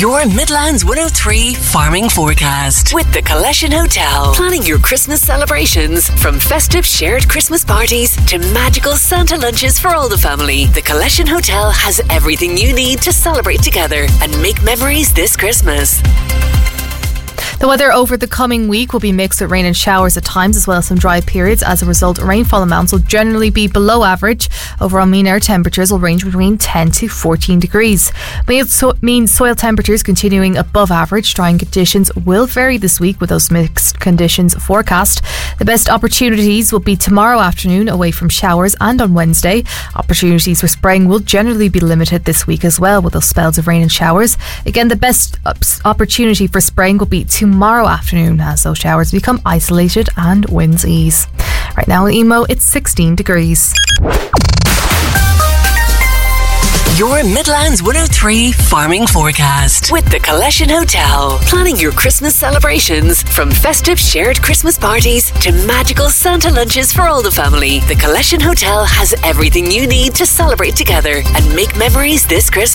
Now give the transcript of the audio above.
Your Midlands 103 farming forecast with the Collection Hotel. Planning your Christmas celebrations, from festive shared Christmas parties to magical Santa lunches for all the family. The Collection Hotel has everything you need to celebrate together and make memories this Christmas. The weather over the coming week will be mixed with rain and showers at times, as well as some dry periods. As a result, rainfall amounts will generally be below average. Overall mean air temperatures will range between 10 to 14 degrees. Mean soil temperatures continuing above average. Drying conditions will vary this week with those mixed conditions forecast. The best opportunities will be tomorrow afternoon, away from showers, and on Wednesday. Opportunities for spraying will generally be limited this week as well, with those spells of rain and showers. Again, the best opportunity for spraying will be tomorrow afternoon, as those showers become isolated and winds ease. Right now in Emo, it's 16 degrees. Your Midlands 103 farming forecast with the Collection Hotel. Planning your Christmas celebrations, from festive shared Christmas parties to magical Santa lunches for all the family. The Collection Hotel has everything you need to celebrate together and make memories this Christmas.